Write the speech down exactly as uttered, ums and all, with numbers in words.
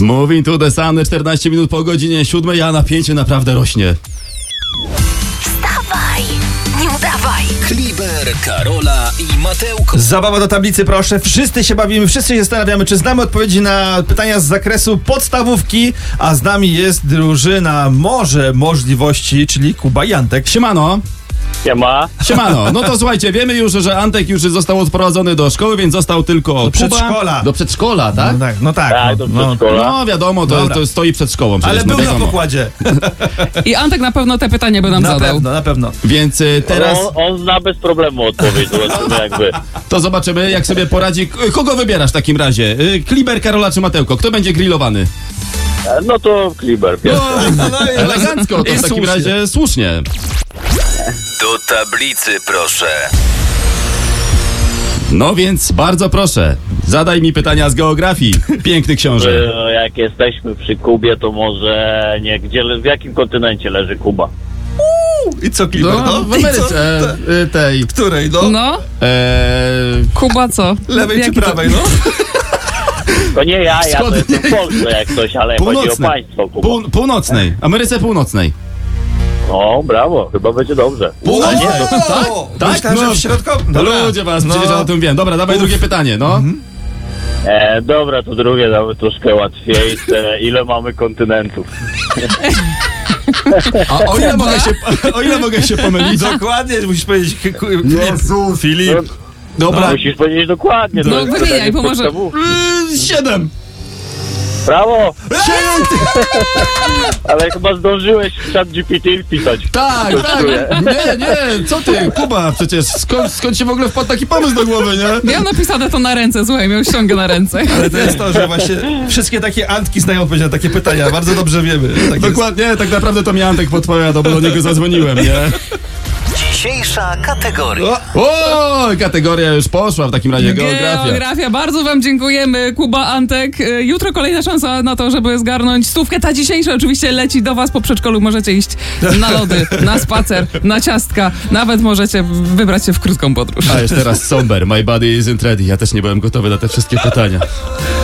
Moving to the Sun, czternaście minut po godzinie siódmej, a napięcie naprawdę rośnie. Wstawaj, nie udawaj. Kliber, Karola i Mateuko. Zabawa do tablicy, proszę. Wszyscy się bawimy, wszyscy się zastanawiamy, czy znamy odpowiedzi na pytania z zakresu podstawówki, a z nami jest drużyna Morze Możliwości, czyli Kuba i Antek. Siemano. Siema. Siemano. No to słuchajcie, wiemy już, że Antek już został odprowadzony do szkoły, więc został tylko Do Kuba. przedszkola. Do przedszkola, tak? No tak, no tak. Tak, no, do no. przedszkola. No wiadomo, to, Dobra. to stoi przed szkołą. Przecież, Ale no był na wiadomo. pokładzie. I Antek na pewno te pytanie by nam Na zadał. pewno, na pewno. Więc y, teraz On, on zna bez problemu odpowiedź, zobaczymy jakby. to zobaczymy, jak sobie poradzi. K- Kogo wybierasz w takim razie? Y, Kliber, Karola czy Matełko? Kto będzie grillowany? No to Kliber pierwszy. No, no, i- Elegancko, to i w takim słusznie. razie słusznie. Do tablicy, proszę. No więc bardzo proszę, zadaj mi pytania z geografii, piękny książę. Że Jak jesteśmy przy Kubie, to może nie, gdzie, w jakim kontynencie leży Kuba? I co, Kliber? No, w I co? Ameryce e, y, tej. Której, no? No, E, Kuba co? Lewej czy Jaki to- prawej, no? To nie ja, ja to Wschodniej. jestem w Polsce jak coś, ale chodzi o północnej. państwo Kuba. Pół, północnej, Ameryce Północnej. O, brawo, chyba będzie dobrze. O, A nie, to, tak? Tak? Myślałem, że No. w środku... No ludzie was, No. przecież ja o tym wiem. Dobra, dawaj drugie pytanie, no. e, dobra, to drugie damy troszkę łatwiej. E, ile mamy kontynentów? A o ile mogę się, o ile mogę się pomylić? Dokładnie, musisz powiedzieć... ku- ku- Jezu. Filip. Dobra, Musisz powiedzieć dokładnie. to No, jest wymieniaj, pytanie pomoże. podstawowe. y, siedem. Brawo, Siedem. ale chyba zdążyłeś w chat G P T wpisać. Tak, tak. Czuję. Nie, nie, co ty, Kuba, przecież skąd, skąd się w ogóle wpadł taki pomysł do głowy, nie? Miał napisane to na ręce, słuchaj, miał ściągę na ręce. Ale to jest to, że właśnie wszystkie takie Antki znają odpowiedź na takie pytania. Bardzo dobrze wiemy. Tak jest. Dokładnie, tak naprawdę to mi Antek podpowiadał, bo do niego zadzwoniłem, nie? Dzisiejsza kategoria. O, kategoria już poszła, w takim razie geografia. Geografia, bardzo wam dziękujemy, Kuba, Antek. Y, Jutro kolejna szansa na to, żeby zgarnąć stówkę. Ta dzisiejsza oczywiście leci do was po przedszkolu. Możecie iść na lody, na spacer, na ciastka. Nawet możecie wybrać się w krótką podróż. A jeszcze raz somber, my body isn't ready. Ja też nie byłem gotowy na te wszystkie pytania.